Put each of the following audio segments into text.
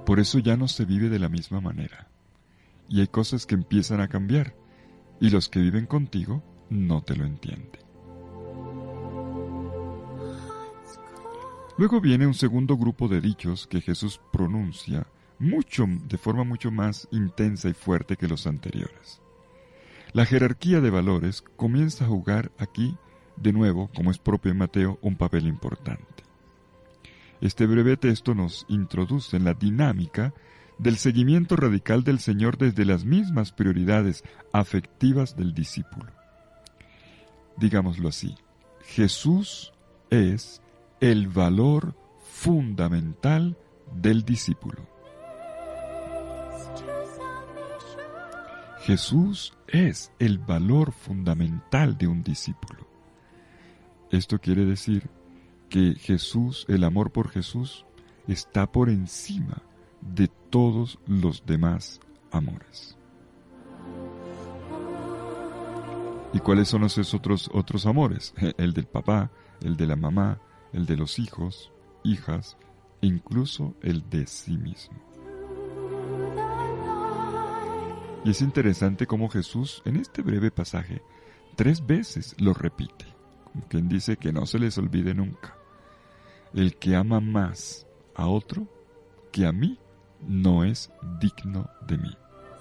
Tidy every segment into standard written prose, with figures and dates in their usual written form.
Por eso ya no se vive de la misma manera. Y hay cosas que empiezan a cambiar, y los que viven contigo no te lo entienden. Luego viene un segundo grupo de dichos que Jesús pronuncia de forma mucho más intensa y fuerte que los anteriores. La jerarquía de valores comienza a jugar aquí, de nuevo, como es propio en Mateo, un papel importante. Este breve texto nos introduce en la dinámica del seguimiento radical del Señor desde las mismas prioridades afectivas del discípulo. Digámoslo así, Jesús es el valor fundamental del discípulo. Jesús es el valor fundamental de un discípulo. Esto quiere decir que Jesús, el amor por Jesús, está por encima de todos los demás amores. ¿Y cuáles son esos otros amores? El del papá, el de la mamá, el de los hijos, hijas, e incluso el de sí mismo. Y es interesante cómo Jesús, en este breve pasaje, 3 veces lo repite. Como quien dice que no se les olvide nunca. El que ama más a otro que a mí no es digno de mí.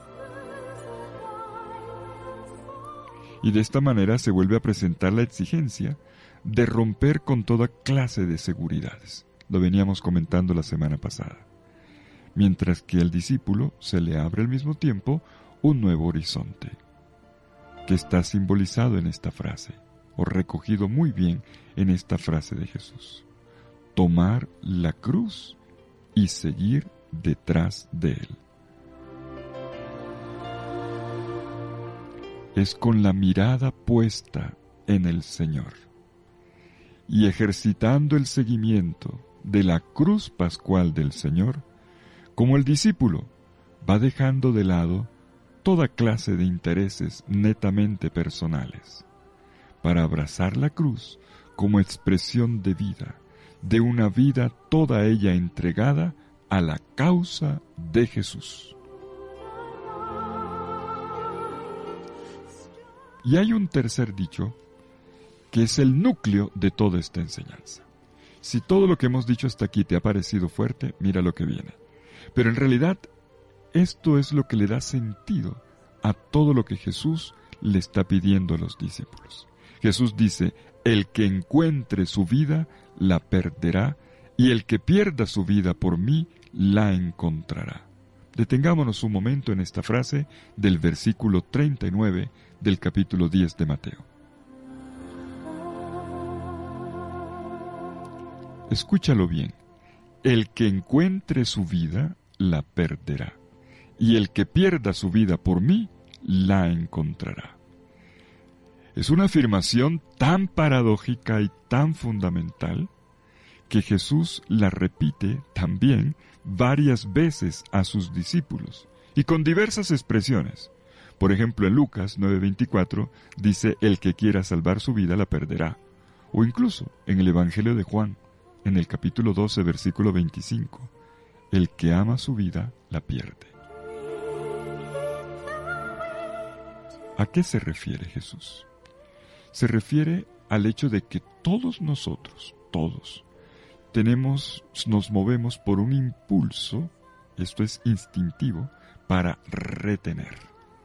Y de esta manera se vuelve a presentar la exigencia de romper con toda clase de seguridades. Lo veníamos comentando la semana pasada. Mientras que al discípulo se le abre al mismo tiempo un nuevo horizonte, que está simbolizado en esta frase, o recogido muy bien en esta frase de Jesús. Tomar la cruz y seguir detrás de él. Es con la mirada puesta en el Señor y ejercitando el seguimiento de la cruz pascual del Señor, como el discípulo va dejando de lado toda clase de intereses netamente personales, para abrazar la cruz como expresión de vida, de una vida toda ella entregada a la causa de Jesús. Y hay un tercer dicho, que es el núcleo de toda esta enseñanza. Si todo lo que hemos dicho hasta aquí te ha parecido fuerte, mira lo que viene. Pero en realidad, esto es lo que le da sentido a todo lo que Jesús le está pidiendo a los discípulos. Jesús dice, el que encuentre su vida, la perderá, y el que pierda su vida por mí, la encontrará. Detengámonos un momento en esta frase del versículo 39 del capítulo 10 de Mateo. Escúchalo bien. El que encuentre su vida, la perderá, y el que pierda su vida por mí, la encontrará. Es una afirmación tan paradójica y tan fundamental que Jesús la repite también varias veces a sus discípulos y con diversas expresiones. Por ejemplo, en Lucas 9:24 dice, el que quiera salvar su vida la perderá. O incluso en el Evangelio de Juan, en el capítulo 12, versículo 25, el que ama su vida la pierde. ¿A qué se refiere Jesús? Se refiere al hecho de que todos nosotros, nos movemos por un impulso, esto es instintivo, para retener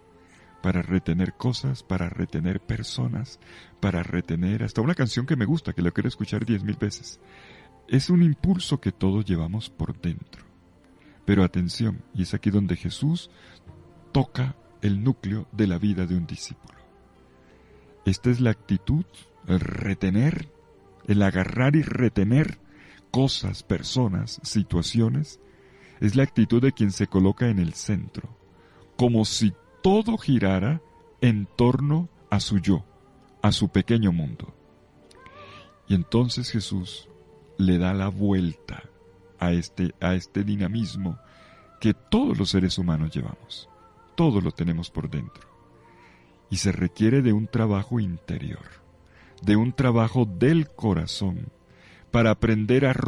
cosas, para retener personas, para retener hasta una canción que me gusta, que la quiero escuchar 10,000 veces. Es un impulso que todos llevamos por dentro. Pero atención, y es aquí donde Jesús toca el núcleo de la vida de un discípulo. Esta es la actitud, el retener, el agarrar y retener cosas, personas, situaciones, es la actitud de quien se coloca en el centro, como si todo girara en torno a su yo, a su pequeño mundo. Y entonces Jesús le da la vuelta a este dinamismo que todos los seres humanos llevamos. Todo lo tenemos por dentro. Y se requiere de un trabajo interior, de un trabajo del corazón, para aprender a